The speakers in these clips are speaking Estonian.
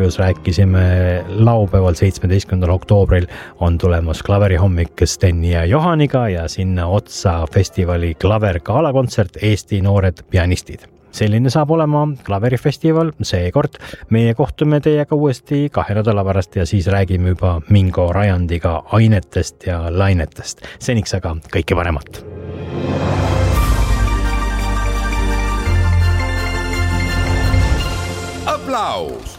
stuudios rääkisime laupäeval 17. oktoobril on tulemas klaverihommik Sten ja Johaniga ja sinna otsa festivali Klaver galakontsert Eesti noored pianistid. Selline saab olema klaverifestival seekord. Meie kohtume teiega uuesti 2 nädala pärast ja siis räägime juba Mingo Rajandiga ainetest ja lainetest. Seniks aga kõike paremat. Aplaus!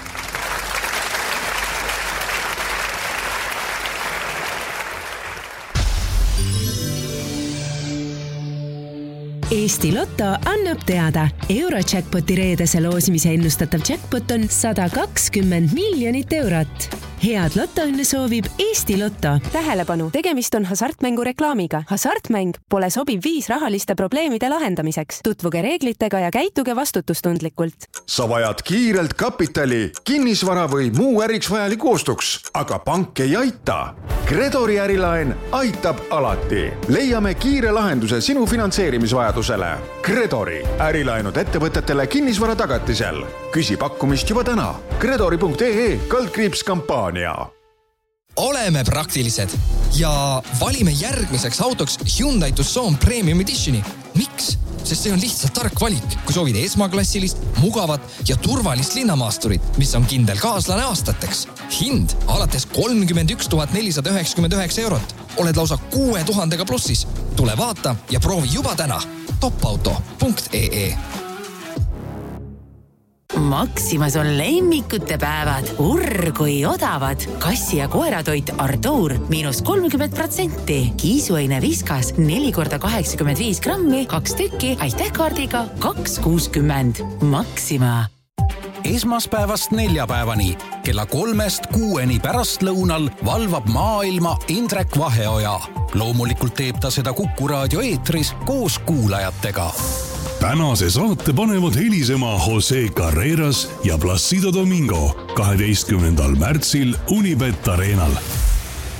Eesti Lotto annab teada. Eurojackpoti reedese loosimise ennustatav jackpot on 120 miljonit eurot. Head lotoõnne soovib Eesti Lotto. Tähelepanu, tegemist on hasartmängu reklaamiga. Hasartmäng pole sobiv viis rahaliste probleemide lahendamiseks. Tutvuge reeglitega ja käituge vastutustundlikult. Sa vajad kiirelt kapitali, kinnisvara või muu äriks vajaliku ostuks, aga pank ei aita. Credori ärilaen aitab alati. Leiame kiire lahenduse sinu finantseerimisvajadusele. Credori ärilaenud ettevõtetele kinnisvara tagatisel. Küsi pakkumist juba täna. Credori.ee/kampaania. Oleme praktilised ja valime järgmiseks autoks Hyundai Tucson Premium Editioni. Miks? Sest see on lihtsalt tark valik, kui soovid esmaklassilist, mugavat ja turvalist linnamaasturit, mis on kindel kaaslane aastateks. Hind alates 31 499 eurot. Oled lausa 6000 plussis. Tule vaata ja proovi juba täna. topauto.ee. Maximas on lemmikute päevad. Kui odavad. Kassi- ja koeratoit Artur -30%. Kiisuaine Viskas 4x85 grammi, 2 tükki, aitäh kaardiga 2,60. Maxima. Esmaspäevast neljapäevani kella 3-6 pärastlõunal valvab maailma Indrek Vaheoja. Loomulikult teeb ta seda Kuku raadio eetris koos kuulajatega. Tänase saate panevad helisema Jose Carreras ja Placido Domingo 12. märtsil Unibet Arenal.